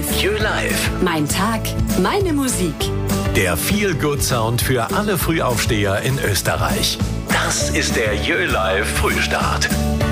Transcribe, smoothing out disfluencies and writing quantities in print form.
Live. You Live. Mein Tag, meine Musik. Der Feel-Good-Sound für alle Frühaufsteher in Österreich. Das ist der You Live Frühstart.